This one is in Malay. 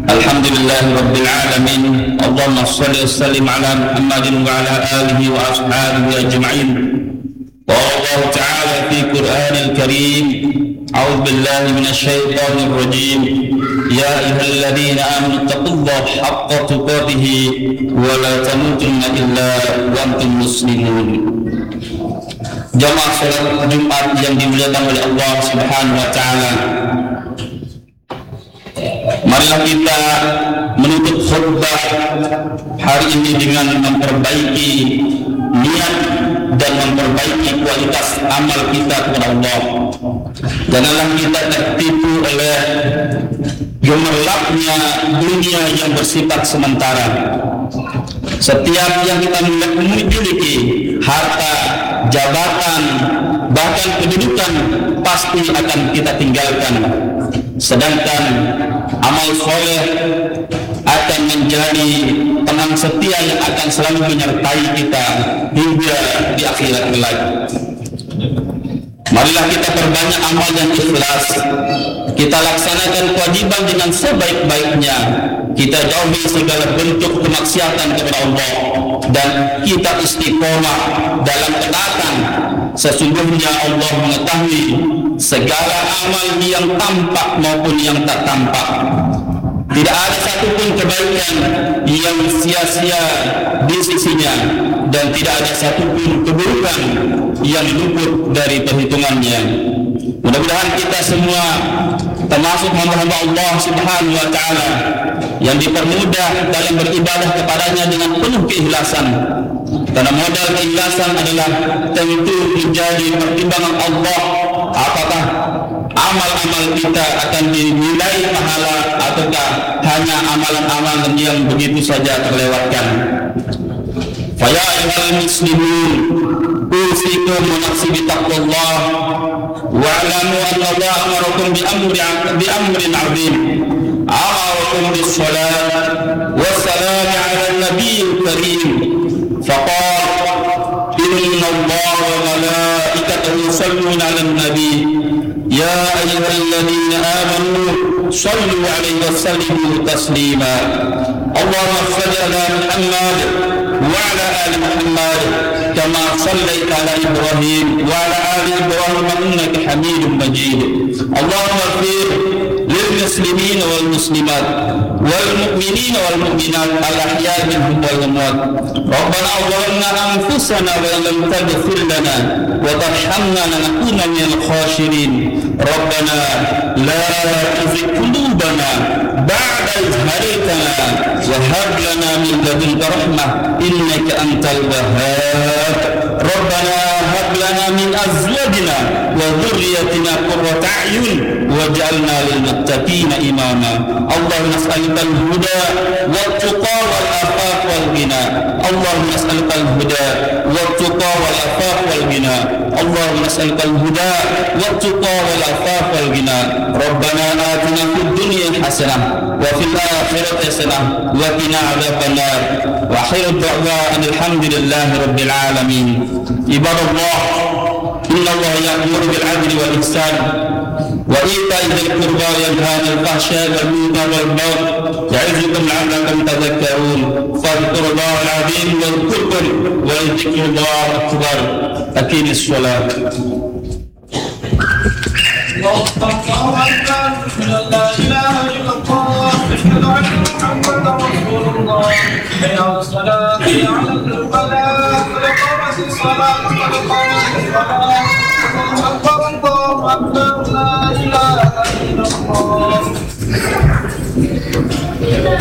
Alhamdulillahi Rabbil Alamin. Allahumma salli wa sallim ala Muhammadin wa ala alihi wa ashabihi ajma'in. Allah Ta'ala fi Qur'anil Karim, a'udhu billahi minash shaitanir rajim. Ya ayyuhalladzina amanu taqullaha haqqa tuqatih wa la tamutunna illa wa antum muslimun. Jamaah salat Jumat yang dimuliakan oleh Allah Subhanahu wa taala. Marilah kita menutup khutbah hari ini dengan memperbaiki niat dan memperbaiki kualitas amal kita kepada Allah. Janganlah kita tertipu oleh gemerlapnya dunia yang bersifat sementara. Setiap yang kita memiliki, harta, jabatan, bahkan kedudukan pasti akan kita tinggalkan. Sedangkan amal soleh akan menjadi teman setia yang akan selalu menyertai kita hingga di akhirat kelak. Marilah kita perbanyak amal yang ikhlas. Kita laksanakan kewajiban dengan sebaik-baiknya. Kita jauhi segala bentuk kemaksiatan kepada Allah dan kita istiqomah dalam ketaatan. Sesungguhnya Allah mengetahui segala amal yang tampak maupun yang tak tampak. Tidak ada satupun kebaikan yang sia-sia di sisinya dan tidak ada satupun keburukan yang luput dari perhitungannya. Mudah-mudahan kita semua termasuk hamba-hamba Allah Subhanahu wa taala yang dipermudah dalam beribadah kepadanya dengan penuh keikhlasan. Karena modal keikhlasan adalah tentu menjadi pertimbangan Allah apakah amal-amal kita akan dinilai pahala ataukah hanya amalan-amalan yang begitu saja terlewatkan. Fa ya ayyuhal muslimun, usikum wa nafsi bi taqwallah wa alamu anna Allah amarakum bi amrin 'azim. Amarakum bis salat wa salam 'ala an-nabiyil karim. Faqala inna Allah wa malaikatahu yusalluna 'alan nabi. Ya ayyuhalladzina amanu sallu 'alaihi wa sallimu taslima. Allahumma salli 'ala Muhammad wa 'ala ali Muhammad kama sallaita 'ala Ibrahim wa 'ala ali Ibrahim innaka Hamidum Majid. Allahumma ighfir lil muslimin wal muslimat wal mu'minin wal mu'minat al ahya'i minhum wal amwat. Rabbana zalamna anfusana wa lam taghfir lana wa tarhamna lanakunanna minal khasirin. Rabbana la tuzigh qulubana ba'da idh hadaytana wa hab lana min ladunka rahmah innaka antal wahhab. Rabbana hab lana min azwajina wa dhurriyyatina qurrata a'yun waj'alna lil muttaqina imama. Allahumma nas'aluka al-huda wat-tuqa wal-afaf wal-ghina. Allahumma nas'aluka al-huda wat-tuqa wal-afaf wal-ghina. Allahumma nas'aluka al-huda wat-tuqa wal-afaf wal-ghina. Rabbana atina fid dunya hasanah wa fil akhirati hasanah wa qina adzabannar. Wa akhiru da'wana alhamdulillahi rabbil alamin. Ibadallah, inna Allah ya'muru bil 'adli wal ihsan wa ita'i dzil qurba wa yanha 'anil fahsya'i wal munkari wal baghi ya'izukum la'allakum tadhakkarun. Fadhkurullahal 'azim wadhkurkum wa dhikrullahi akbar. Aqimis shalah. Allahu akbar. La ilaha illallah. Asyhadu anna Muhammadar Rasulullah. Hayya 'alas salat, hayya 'alal falah. Qad qamatis salat, qad qamatis salat. Allahu akbar. La ilaha illallah.